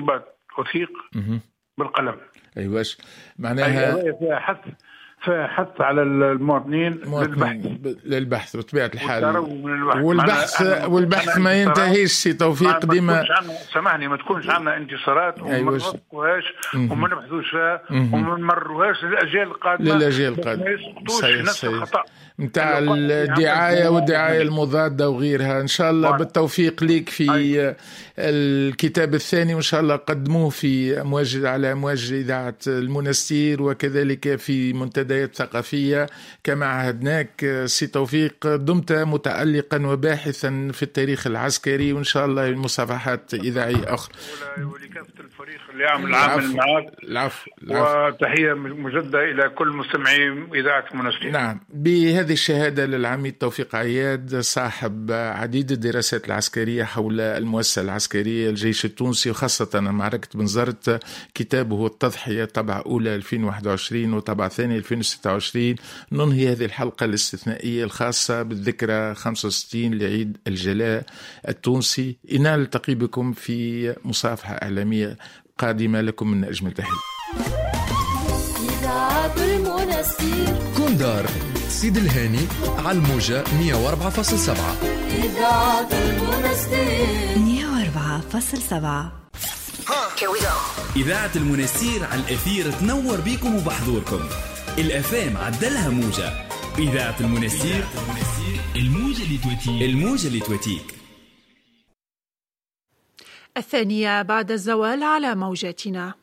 ارتباط وثيق بالقلم. أيواش معناها فيها حث على المواطنين للبحث بطبيعة الحال، والبحث ما ينتهيش. سي توفيق ديما سامحني ما تكونش عندنا انتصارات وما نوقفوهاش وما نبحثوش فيها وما نمروهاش للأجيال القادمة. صحيح. متاع الدعاية والدعاية المضادة وغيرها. إن شاء الله بالتوفيق ليك في الكتاب الثاني، وإن شاء الله قدموه في على أمواج إذاعة المنستير وكذلك في منتديات ثقافية كما عهدناك. سي توفيق دمت متألقا وباحثا في التاريخ العسكري، وإن شاء الله المصافحات إذاعية أخرى. ولكافة الفريق اللي عامل معك. العفو. وتحية مجددة إلى كل مستمعي إذاعة المنستير. نعم. بهذه الشهادة للعميد توفيق عياد، صاحب عديد الدراسات العسكرية حول المؤسسة العسكرية الجيش التونسي وخاصة معركة بنزرت، كتابه التضحية طبعة أولى 2021 وطبعة ثانية 2026. ننهي هذه الحلقة الاستثنائية الخاصة بالذكرى 65 لعيد الجلاء التونسي. نلتقي بكم في مصافحة إعلامية قادمة. لكم من أجمل تحية. إذاعة المنستير كوندار سيد الهاني على الموجة 104.7. إذاعة المنستير 104.7. إذاعة المنستير على الأثير تنور بيكم وبحضوركم. الأفام عدلها موجة. إذاعة المنستير الموجة اللي توتيك. الثانية بعد الزوال على موجاتنا.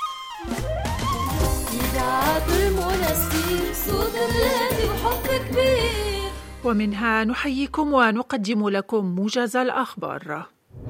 إذاعة المنستير صوت الذي وحب كبير. ومنها نحييكم ونقدم لكم موجز الأخبار.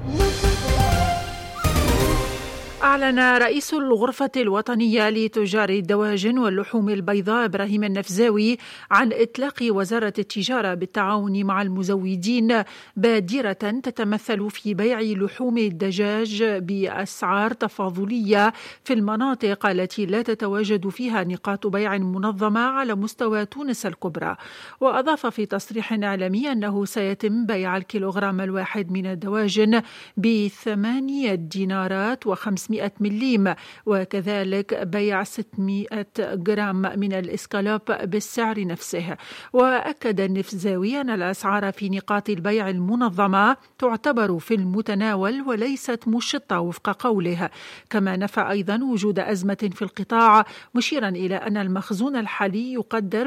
أعلن رئيس الغرفة الوطنية لتجار الدواجن واللحوم البيضاء إبراهيم النفزاوي عن إطلاق وزارة التجارة بالتعاون مع المزودين بادرة تتمثل في بيع لحوم الدجاج بأسعار تفاضلية في المناطق التي لا تتواجد فيها نقاط بيع منظمة على مستوى تونس الكبرى. وأضاف في تصريح إعلامي أنه سيتم بيع الكيلوغرام الواحد من الدواجن ب8 دينارات و500 مليم، وكذلك بيع 600 جرام من الإسكالوب بالسعر نفسه. وأكد النفزاوي أن الأسعار في نقاط البيع المنظمة تعتبر في المتناول وليست مشطة وفق قوله. كما نفى أيضا وجود أزمة في القطاع، مشيرا إلى أن المخزون الحالي يقدر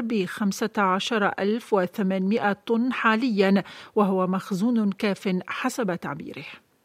ب15,800 طن حاليا، وهو مخزون كاف حسب تعبيره.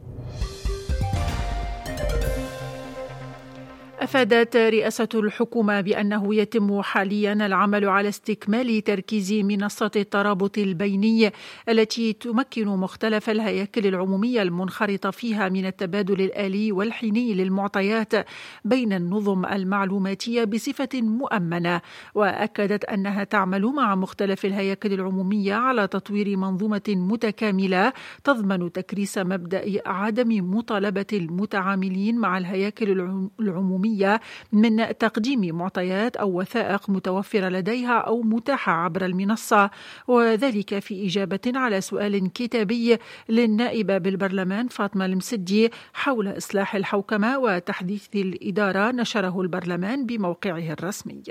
أفادت رئاسة الحكومة بأنه يتم حاليا العمل على استكمال تركيز منصة الترابط البيني التي تمكن مختلف الهياكل العمومية المنخرطة فيها من التبادل الآلي والحيني للمعطيات بين النظم المعلوماتية بصفة مؤمنة. وأكدت أنها تعمل مع مختلف الهياكل العمومية على تطوير منظومة متكاملة تضمن تكريس مبدأ عدم مطالبة المتعاملين مع الهياكل العمومية من تقديم معطيات أو وثائق متوفرة لديها أو متاحة عبر المنصة، وذلك في إجابة على سؤال كتابي للنائبة بالبرلمان فاطمة المسدي حول إصلاح الحوكمة وتحديث الإدارة، نشره البرلمان بموقعه الرسمي.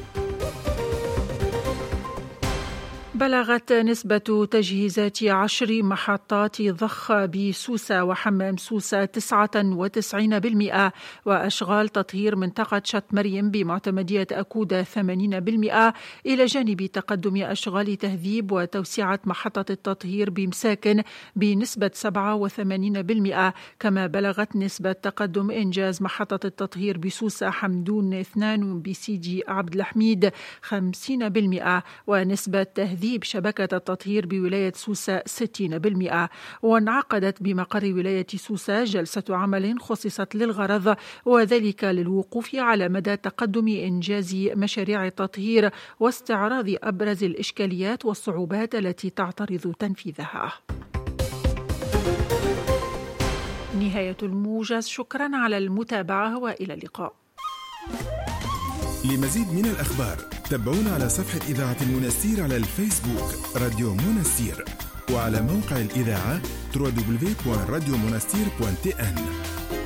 بلغت نسبة تجهيزات 10 محطات ضخ بسوسة وحمام سوسة 99%، وأشغال تطهير منطقة شط مريم بمعتمدية أكودة 80%، إلى جانب تقدم أشغال تهذيب وتوسعة محطة التطهير بمساكن بنسبة 87%. كما بلغت نسبة تقدم إنجاز محطة التطهير بسوسة حمدون 2 بسيدي عبد الحميد 50%، ونسبة تهذيب شبكة التطهير بولاية سوسة 60%. وانعقدت بمقر ولاية سوسة جلسة عمل خصصت للغرض، وذلك للوقوف على مدى تقدم إنجاز مشاريع التطهير واستعراض أبرز الإشكاليات والصعوبات التي تعترض تنفيذها. نهاية الموجز. شكرا على المتابعة وإلى اللقاء. لمزيد من الأخبار تابعونا على صفحة إذاعة المنستير على الفيسبوك راديو منستير، وعلى موقع الإذاعة www.radiomonastir.tn.